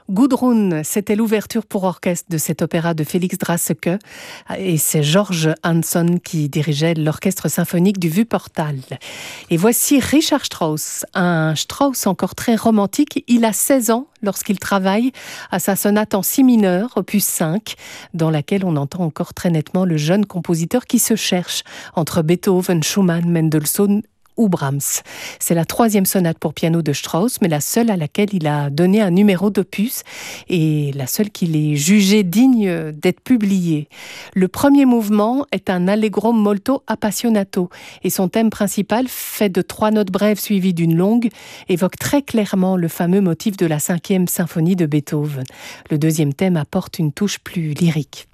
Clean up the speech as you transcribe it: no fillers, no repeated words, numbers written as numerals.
Gudrun, c'était l'ouverture pour orchestre de cet opéra de Félix Draeseke et c'est George Hanson qui dirigeait l'orchestre symphonique du Wuppertal. Et voici Richard Strauss, un Strauss encore très romantique. Il a 16 ans lorsqu'il travaille à sa sonate en si mineur, opus 5, dans laquelle on entend encore très nettement le jeune compositeur qui se cherche entre Beethoven, Schumann, Mendelssohn ou Brahms. C'est la 3e sonate pour piano de Strauss, mais la seule à laquelle il a donné un numéro d'opus et la seule qu'il est jugé digne d'être publiée. Le premier mouvement est un allegro molto appassionato et son thème principal, fait de 3 notes brèves suivies d'une longue, évoque très clairement le fameux motif de la 5e symphonie de Beethoven. Le deuxième thème apporte une touche plus lyrique.